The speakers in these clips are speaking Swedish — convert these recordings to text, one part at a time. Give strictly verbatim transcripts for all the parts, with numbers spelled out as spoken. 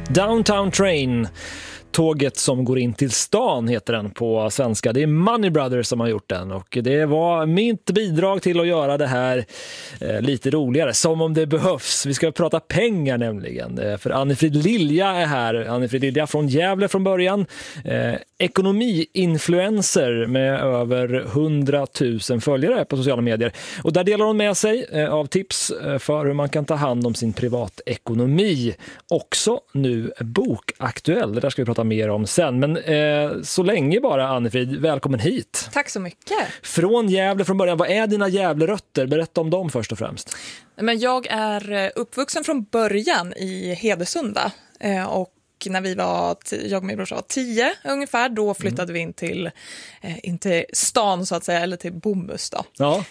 Downtown Train, tåget som går in till stan heter den på svenska. Det är Money Brothers som har gjort den och det var mitt bidrag till att göra det här eh, lite roligare, som om det behövs. Vi ska prata pengar nämligen, eh, för Annifrid Lilja är här. Annifrid Lilja från Gävle från början. Eh, ekonomi-influencer med över hundratusen följare på sociala medier. Och där delar hon med sig eh, av tips eh, för hur man kan ta hand om sin privatekonomi. Också nu bokaktuell. Det där ska vi prata mer om sen. Men eh, så länge bara, Annifrid, välkommen hit. Tack så mycket. Från Gävle från början. Vad är dina Gävle-rötter? Berätta om dem först och främst. Men jag är uppvuxen från början i Hedesunda eh, och när vi var, jag och min brorsa var tio ungefär, då flyttade mm. vi in till, eh, in till stan så att säga, eller till Bomhus då. Ja.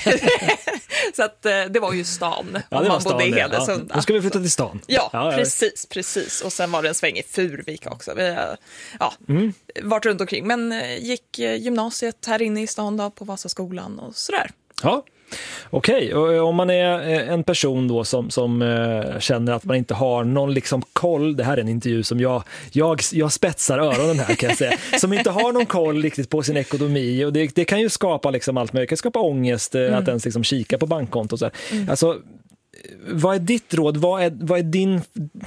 Så att eh, det var ju stan, ja, om man stan, bodde i Hedesunda. Ja. Nu ska vi flytta till stan. Ja, ja precis, precis. Och sen var det en sväng i Furvika också. Vi ja, mm. varit runt omkring, men gick gymnasiet här inne i stan då, på Vasaskolan och sådär. Ja. Okej, och om man är en person då som, som uh, känner att man inte har någon liksom koll, det här är en intervju som jag, jag, jag spetsar öronen här kan jag säga, som inte har någon koll riktigt på sin ekonomi, och det, det kan ju skapa liksom allt möjligt, det kan skapa ångest mm. att ens liksom kika på bankkonto och så här. Mm. Alltså, vad är ditt råd? Vad är, vad är din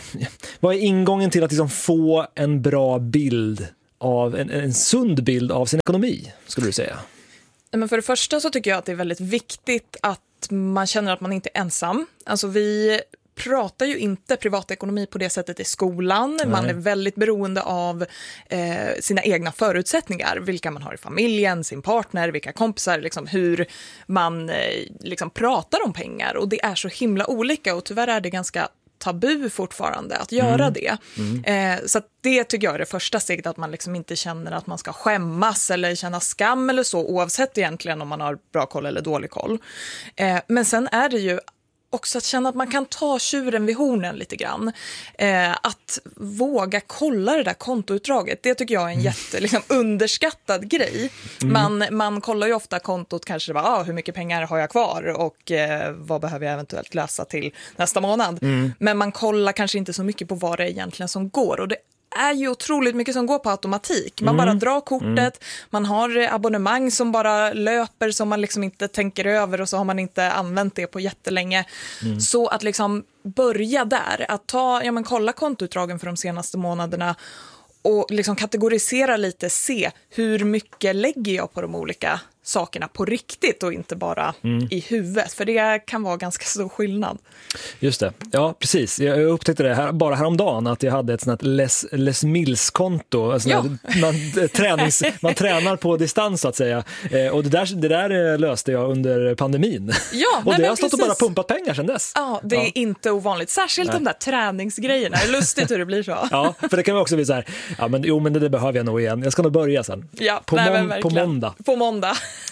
vad är ingången till att liksom få en bra bild av, en, en sund bild av sin ekonomi, skulle du säga? Men för det första så tycker jag att det är väldigt viktigt att man känner att man inte är ensam. Alltså vi pratar ju inte privatekonomi på det sättet i skolan. Nej. Man är väldigt beroende av eh, sina egna förutsättningar. Vilka man har i familjen, sin partner, vilka kompisar, liksom, hur man eh, liksom pratar om pengar. Och det är så himla olika, och tyvärr är det ganska tabu fortfarande att göra mm. det. Mm. Eh, så att det tycker jag är det första steget, att man liksom inte känner att man ska skämmas eller känna skam eller så, oavsett egentligen om man har bra koll eller dålig koll. Eh, men sen är det ju också att känna att man kan ta tjuren vid hornen lite grann. Eh, att våga kolla det där kontoutdraget, det tycker jag är en jätte liksom, underskattad grej. Mm. Man, man kollar ju ofta kontot, kanske bara, ah, hur mycket pengar har jag kvar och eh, vad behöver jag eventuellt lösa till nästa månad. Mm. Men man kollar kanske inte så mycket på vad det är egentligen som går, och det är ju otroligt mycket som går på automatik. Man mm. bara drar kortet, mm. man har abonnemang som bara löper som man liksom inte tänker över, och så har man inte använt det på jättelänge. Mm. Så att liksom börja där, att ta, ja men kolla kontoutdragen för de senaste månaderna och liksom kategorisera lite, se hur mycket lägger jag på de olika sakerna på riktigt och inte bara mm. i huvudet, för det kan vara ganska stor skillnad. Just det, ja precis. Jag upptäckte det här, bara häromdagen, att jag hade ett sånt här Les, Les Mills-konto. Alltså ja. man, tränings, man tränar på distans så att säga. Och det där, det där löste jag under pandemin. Ja, och nej, det har stått och bara pumpat pengar sedan dess. Ja, det är ja. inte ovanligt. Särskilt nej. de där träningsgrejerna. Det är lustigt hur det blir så. Ja, för det kan vara också bli så här, ja men, jo men det, det behöver jag nog igen. Jag ska nog börja sen. Ja, på, nej, mon- på måndag. På måndag.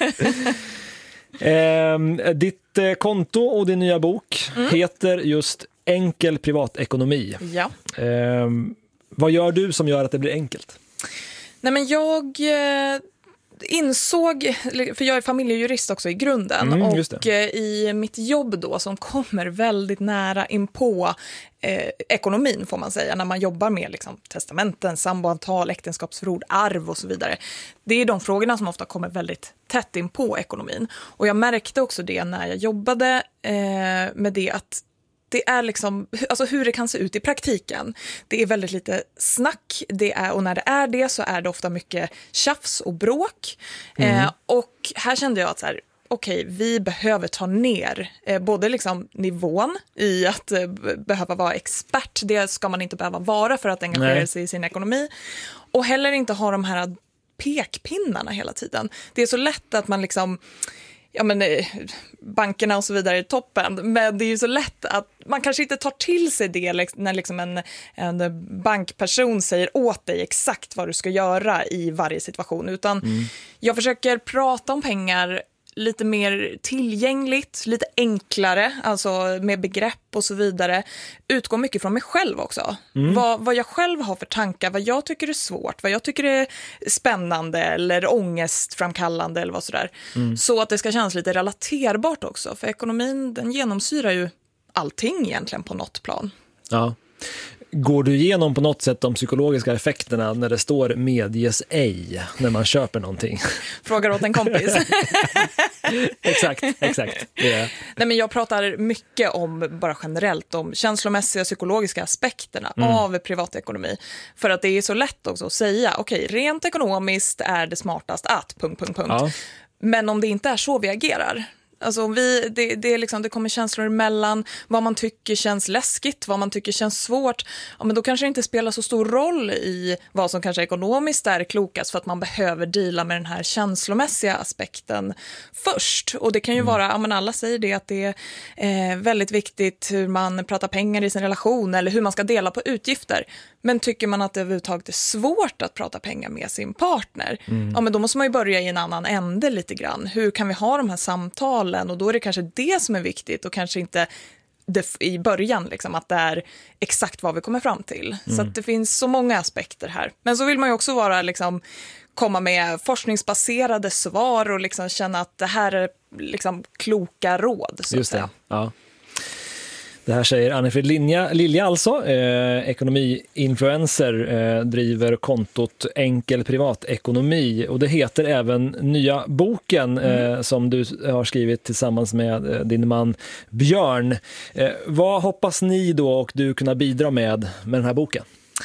eh, ditt eh, konto och din nya bok mm. heter just Enkel privatekonomi. Ja. Eh, vad gör du som gör att det blir enkelt? Nej men jag eh, insåg, för jag är familjejurist också i grunden, mm, och eh, i mitt jobb då som kommer väldigt nära in på eh, ekonomin får man säga, när man jobbar med liksom, testamenten, samboavtal, äktenskapsförord, arv och så vidare. Det är de frågorna som ofta kommer väldigt tätt in på ekonomin. Och jag märkte också det när jag jobbade eh, med det, att det är liksom, alltså hur det kan se ut i praktiken. Det är väldigt lite snack, det är, och när det är det så är det ofta mycket tjafs och bråk. Mm. Eh, och här kände jag att så här, okej, vi behöver ta ner eh, både liksom nivån i att eh, behöva vara expert. Det ska man inte behöva vara för att engagera Nej. sig i sin ekonomi. Och heller inte ha de här pekpinnarna hela tiden. Det är så lätt att man liksom, ja men bankerna och så vidare är toppen, men det är ju så lätt att man kanske inte tar till sig det när liksom en, en bankperson säger åt dig exakt vad du ska göra i varje situation, utan mm. jag försöker prata om pengar lite mer tillgängligt, lite enklare, alltså med begrepp och så vidare. Utgår mycket från mig själv också. Mm. Vad, vad jag själv har för tankar, vad jag tycker är svårt, vad jag tycker är spännande eller ångestframkallande eller vad sådär. Mm. Så att det ska kännas lite relaterbart också. För ekonomin, den genomsyrar ju allting egentligen på något plan. Ja. Går du igenom på något sätt de psykologiska effekterna när det står medges ej när man köper någonting? Frågar åt en kompis. exakt, exakt. Yeah. Nej, men jag pratar mycket om, bara generellt, om känslomässiga psykologiska aspekterna mm. av privatekonomi. För att det är så lätt också att säga, okej, okay, rent ekonomiskt är det smartast att, punkt, punkt, punkt. Ja. Men om det inte är så vi agerar, alltså vi, det, det, är liksom, det kommer känslor emellan, vad man tycker känns läskigt, vad man tycker känns svårt. Ja, men då kanske det inte spelar så stor roll i vad som kanske ekonomiskt är klokast, för att man behöver deala med den här känslomässiga aspekten först. Och det kan ju mm. vara, ja, men alla säger det, att det är eh, väldigt viktigt hur man pratar pengar i sin relation eller hur man ska dela på utgifter. Men tycker man att det överhuvudtaget är svårt att prata pengar med sin partner, mm. ja, men då måste man ju börja i en annan ände lite grann. Hur kan vi ha de här samtalen? Och då är det kanske det som är viktigt och kanske inte det i början, liksom, att det är exakt vad vi kommer fram till. Mm. Så att det finns så många aspekter här. Men så vill man ju också vara, liksom, komma med forskningsbaserade svar och liksom känna att det här är liksom kloka råd. Så Just att säga. det, ja. Det här säger Anne-Frid Lilja, Lilja alltså, eh, ekonomi-influencer, eh, driver kontot Enkel privatekonomi, och det heter även nya boken eh, mm. som du har skrivit tillsammans med eh, din man Björn. Eh, vad hoppas ni då och du kunna bidra med med den här boken?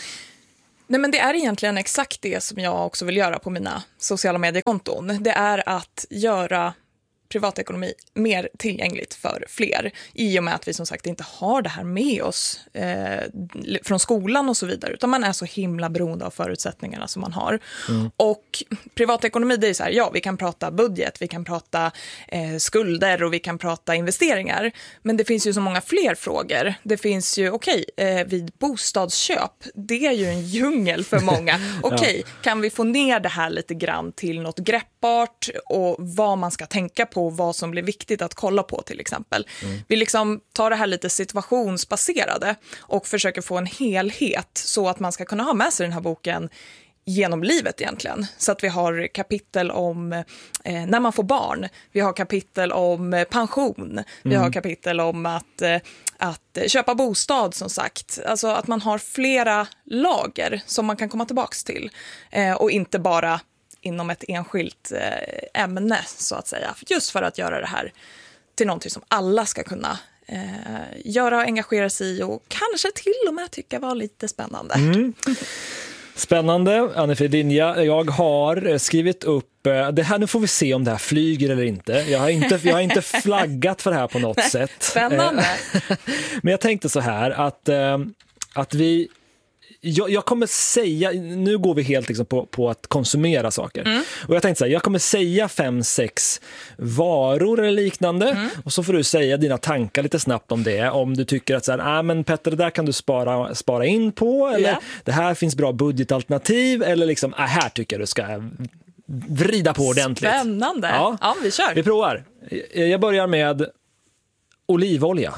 Nej, men det är egentligen exakt det som jag också vill göra på mina sociala mediekonton. Det är att göra privatekonomi mer tillgängligt för fler, i och med att vi som sagt inte har det här med oss eh, från skolan och så vidare, utan man är så himla beroende av förutsättningarna som man har. Mm. Och privatekonomi, det är så här, ja, vi kan prata budget, vi kan prata eh, skulder och vi kan prata investeringar, men det finns ju så många fler frågor. Det finns ju, okej, okay, eh, vid bostadsköp, det är ju en djungel för många. Okej, okay, ja. Kan vi få ner det här lite grann till något greppbart och vad man ska tänka på och vad som blir viktigt att kolla på till exempel. Mm. Vi liksom tar det här lite situationsbaserade och försöker få en helhet så att man ska kunna ha med sig den här boken genom livet egentligen. Så att vi har kapitel om eh, när man får barn. Vi har kapitel om eh, pension. Mm. Vi har kapitel om att, eh, att köpa bostad, som sagt. Alltså att man har flera lager som man kan komma tillbaks till. Eh, och inte bara inom ett enskilt eh, ämne, så att säga. Just för att göra det här till någonting som alla ska kunna eh, göra och engagera sig i och kanske till och med tycka var lite spännande. Mm. Spännande, Anne-Frid Lilja. Jag har skrivit upp det här, nu får vi se om det här flyger eller inte. Jag har inte, jag har inte flaggat för det här på något sätt. Spännande. Men jag tänkte så här att, att vi Jag, jag kommer säga, nu går vi helt liksom på, på att konsumera saker. Mm. Och jag tänkte så här, jag kommer säga fem, sex varor eller liknande. Mm. Och så får du säga dina tankar lite snabbt om det. Om du tycker att så här, ah, men Petter, det där kan du spara, spara in på. Eller yeah. det här finns bra budgetalternativ. Eller liksom, ah, här tycker jag du ska vrida på ordentligt. Spännande. Ja, ja, vi kör. Vi provar. Jag börjar med olivolja.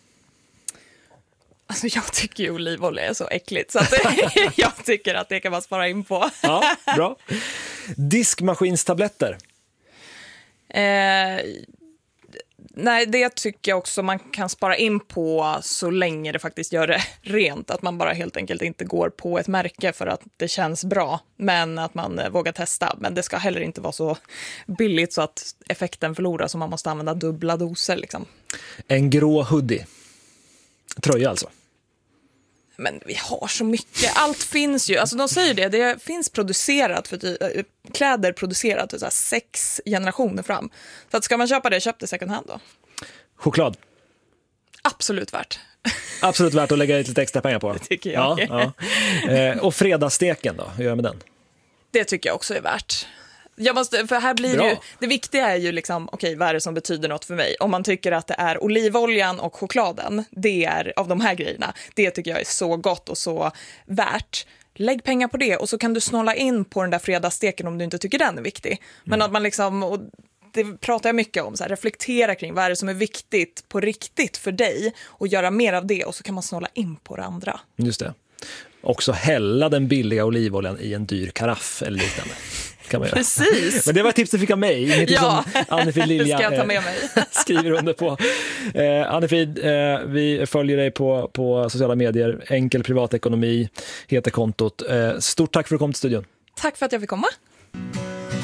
Alltså jag tycker ju olivolja är så äckligt, så att jag tycker att det kan man spara in på. Ja, bra. Diskmaskinstabletter. Eh, nej, det tycker jag också man kan spara in på så länge det faktiskt gör det rent. Att man bara helt enkelt inte går på ett märke för att det känns bra, men att man vågar testa. Men det ska heller inte vara så billigt så att effekten förloras och man måste använda dubbla doser. Liksom. En grå hoodie. Tröja alltså. Men vi har så mycket. Allt finns ju. Alltså de säger det. Det finns producerat för ty- kläder producerat för så här sex generationer fram. Så att ska man köpa det, köp det second hand då. Choklad. Absolut värt. Absolut värt att lägga lite extra pengar på. Det tycker jag. Ja, ja. Eh, och fredagssteken då? Hur gör jag med den? Det tycker jag också är värt. Jag måste, för här blir det ju, det viktiga är ju liksom, okej, vad är det som betyder något för mig? Om man tycker att det är olivoljan och chokladen, det är av de här grejerna, det tycker jag är så gott och så värt. Lägg pengar på det och så kan du snåla in på den där fredagssteken om du inte tycker den är viktig. Men mm. att man liksom, och det pratar jag mycket om, så här, reflektera kring vad är det som är viktigt på riktigt för dig och göra mer av det, och så kan man snåla in på det andra. Just det. Också hälla den billiga olivoljan i en dyr karaff eller liknande. kan man göra. Precis. Men det var ett tips du fick av mig. Inget ja, som Anne-Frid Lilja det ska jag ta med mig. skriver under på. Eh, Anne-Frid, eh, vi följer dig på, på sociala medier. Enkel privatekonomi heter kontot. Eh, stort tack för att du kom till studion. Tack för att jag fick komma.